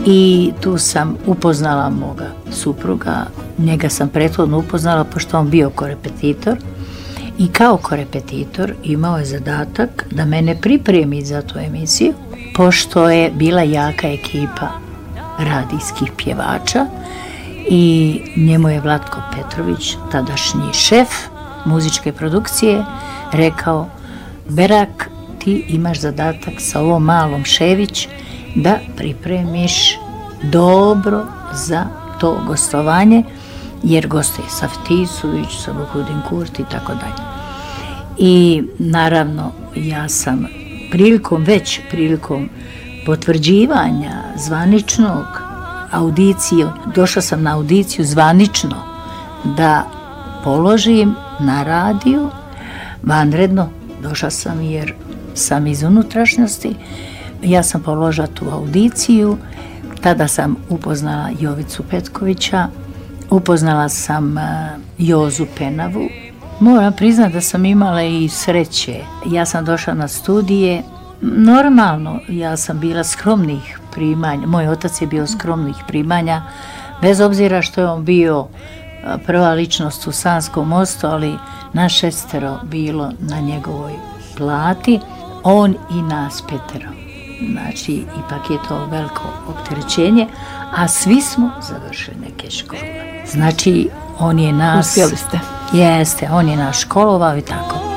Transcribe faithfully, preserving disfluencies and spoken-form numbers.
i tu sam upoznala moga supruga. Njega sam prethodno upoznala pošto on bio korepetitor i kao korepetitor imao je zadatak da mene pripremi za tu emisiju, pošto je bila jaka ekipa radijskih pjevača i njemu je Vlatko Petrović, tadašnji šef muzičke produkcije, rekao: Berak, ti imaš zadatak sa ovom malom Šević da pripremiš dobro za to gostovanje, jer gostuje Safet Isović, Sabuhudin Kurti i tako dalje. I naravno ja sam prilikom, već prilikom potvrđivanja zvaničnog audicije, došla sam na audiciju zvanično da položim na radiju, vanredno došla sam jer sam iz unutrašnjosti, ja sam položila tu audiciju, tada sam upoznala Jovicu Petkovića, upoznala sam Jozu Penavu. Moram priznati da sam imala i sreće. Ja sam došla na studije, normalno, ja sam bila skromnih primanja, moj otac je bio skromnih primanja, bez obzira što je on bio prva ličnost u Sanskom mostu, ali nas šestero bilo na njegovoj plati, on i nas petero. Znači, ipak je to veliko opterećenje, a svi smo završili neke škole. Znači, on je nas... Uspjeli ste. Jeste, on je nas školovao i tako.